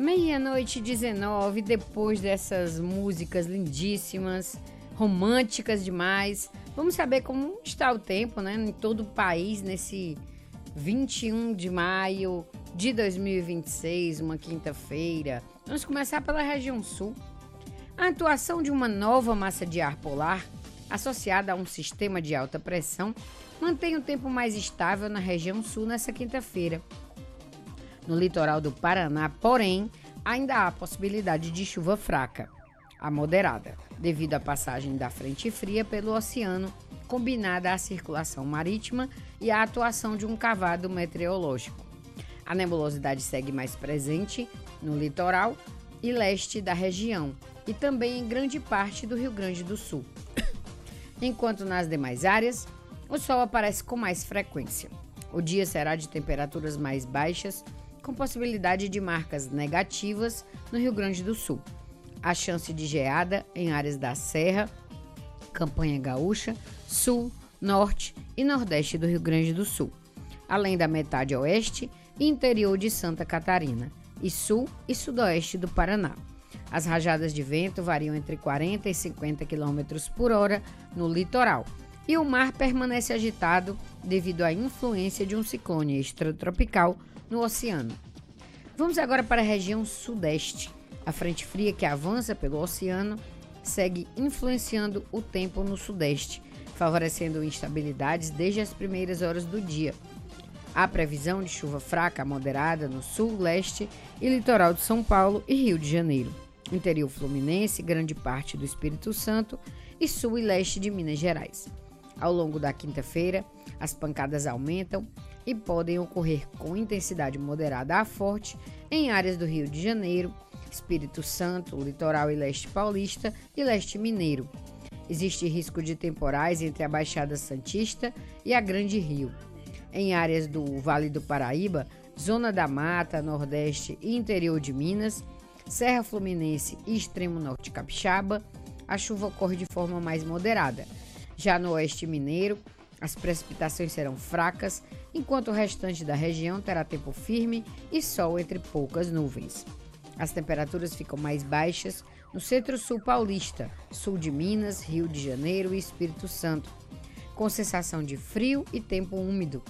Meia-noite e 19, depois dessas músicas lindíssimas, românticas demais, vamos saber como está o tempo, né, em todo o país nesse 21 de maio de 2026, uma quinta-feira. Vamos começar pela região sul. A atuação de uma nova massa de ar polar, associada a um sistema de alta pressão, mantém o tempo mais estável na região sul nessa quinta-feira. No litoral do Paraná, porém, ainda há possibilidade de chuva fraca a moderada, devido à passagem da frente fria pelo oceano, combinada à circulação marítima e à atuação de um cavado meteorológico. A nebulosidade segue mais presente no litoral e leste da região e também em grande parte do Rio Grande do Sul. Enquanto nas demais áreas, o sol aparece com mais frequência. O dia será de temperaturas mais baixas, com possibilidade de marcas negativas no Rio Grande do Sul. A chance de geada em áreas da Serra, Campanha Gaúcha, Sul, Norte e Nordeste do Rio Grande do Sul, além da metade oeste e interior de Santa Catarina, e sul e sudoeste do Paraná. As rajadas de vento variam entre 40 e 50 km por hora no litoral, e o mar permanece agitado devido à influência de um ciclone extratropical no oceano. Vamos agora para a região sudeste. A frente fria que avança pelo oceano segue influenciando o tempo no sudeste, favorecendo instabilidades desde as primeiras horas do dia. Há previsão de chuva fraca a moderada no sul, leste e litoral de São Paulo e Rio de Janeiro, interior fluminense, grande parte do Espírito Santo e sul e leste de Minas Gerais. Ao longo da quinta-feira, as pancadas aumentam e podem ocorrer com intensidade moderada a forte em áreas do Rio de Janeiro, Espírito Santo, litoral e leste paulista e leste mineiro. Existe risco de temporais entre a Baixada Santista e a Grande Rio. Em áreas do Vale do Paraíba, Zona da Mata, Nordeste e interior de Minas, Serra Fluminense e extremo norte capixaba, a chuva ocorre de forma mais moderada. Já no oeste mineiro, as precipitações serão fracas, enquanto o restante da região terá tempo firme e sol entre poucas nuvens. As temperaturas ficam mais baixas no centro-sul paulista, sul de Minas, Rio de Janeiro e Espírito Santo, com sensação de frio e tempo úmido.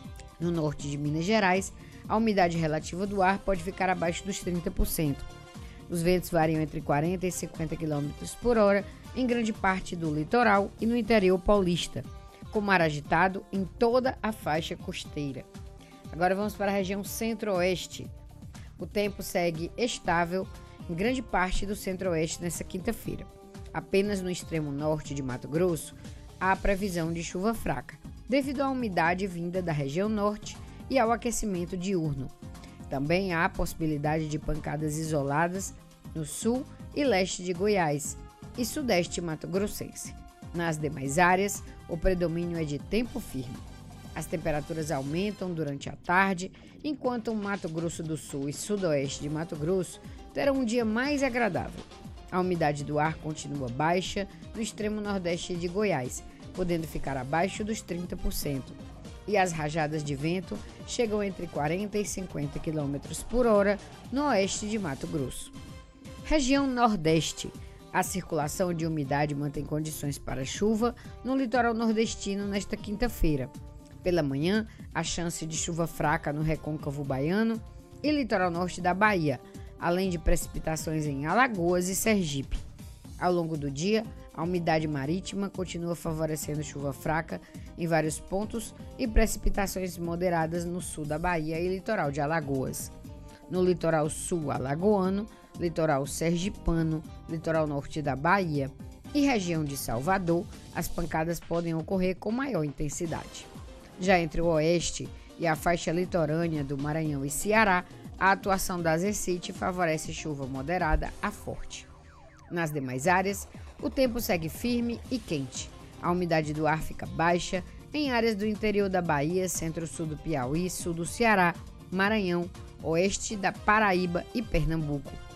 No norte de Minas Gerais, a umidade relativa do ar pode ficar abaixo dos 30%. Os ventos variam entre 40 e 50 km por hora em grande parte do litoral e no interior paulista, com mar agitado em toda a faixa costeira. Agora vamos para a região centro-oeste. O tempo segue estável em grande parte do centro-oeste nesta quinta-feira. Apenas no extremo norte de Mato Grosso há previsão de chuva fraca, devido à umidade vinda da região norte e ao aquecimento diurno. Também há possibilidade de pancadas isoladas no sul e leste de Goiás e sudeste mato-grossense. Nas demais áreas, o predomínio é de tempo firme. As temperaturas aumentam durante a tarde, enquanto o Mato Grosso do Sul e sudoeste de Mato Grosso terão um dia mais agradável. A umidade do ar continua baixa no extremo nordeste de Goiás, podendo ficar abaixo dos 30%. E as rajadas de vento chegam entre 40 e 50 km por hora no oeste de Mato Grosso. Região Nordeste. A circulação de umidade mantém condições para chuva no litoral nordestino nesta quinta-feira. Pela manhã, a chance de chuva fraca no recôncavo baiano e litoral norte da Bahia, além de precipitações em Alagoas e Sergipe. Ao longo do dia, a umidade marítima continua favorecendo chuva fraca em vários pontos e precipitações moderadas no sul da Bahia e litoral de Alagoas. No litoral sul alagoano, litoral sergipano, litoral norte da Bahia e região de Salvador, as pancadas podem ocorrer com maior intensidade. Já entre o oeste e a faixa litorânea do Maranhão e Ceará, a atuação da Zecite favorece chuva moderada a forte. Nas demais áreas, o tempo segue firme e quente. A umidade do ar fica baixa em áreas do interior da Bahia, centro-sul do Piauí, sul do Ceará, Maranhão, oeste da Paraíba e Pernambuco.